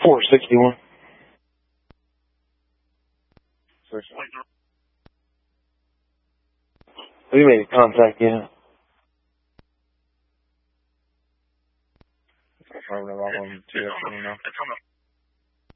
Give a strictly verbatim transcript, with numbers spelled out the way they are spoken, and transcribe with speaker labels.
Speaker 1: four sixty-one. Have you made contact yet?
Speaker 2: I don't know.